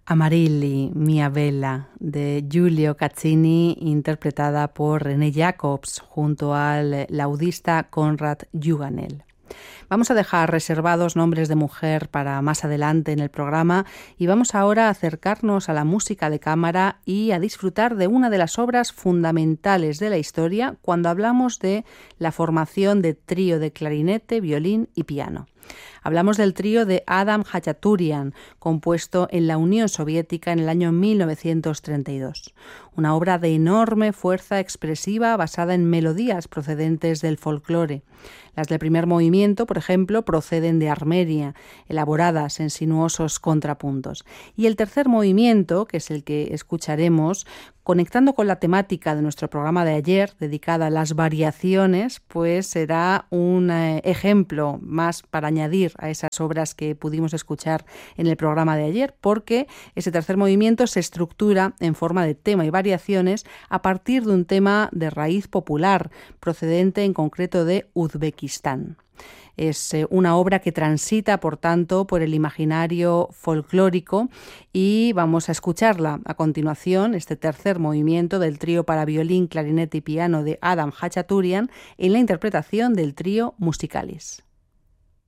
Amarilli, mia bella, de Giulio Caccini, interpretada por René Jacobs junto al laudista Konrad Juganel. Vamos a dejar reservados nombres de mujer para más adelante en el programa y vamos ahora a acercarnos a la música de cámara y a disfrutar de una de las obras fundamentales de la historia cuando hablamos de la formación de trío de clarinete, violín y piano. Hablamos del trío de Adam Hachaturian, compuesto en la Unión Soviética en el año 1932. Una obra de enorme fuerza expresiva basada en melodías procedentes del folclore. Las del primer movimiento, por ejemplo, proceden de Armenia, elaboradas en sinuosos contrapuntos. Y el tercer movimiento, que es el que escucharemos, conectando con la temática de nuestro programa de ayer, dedicada a las variaciones, pues será un ejemplo más para añadir a esas obras que pudimos escuchar en el programa de ayer, porque ese tercer movimiento se estructura en forma de tema y variaciones a partir de un tema de raíz popular, procedente en concreto de Uzbekistán. Es una obra que transita, por tanto, por el imaginario folclórico y vamos a escucharla a continuación, este tercer movimiento del trío para violín, clarinete y piano de Adam Hachaturian en la interpretación del trío Musicalis.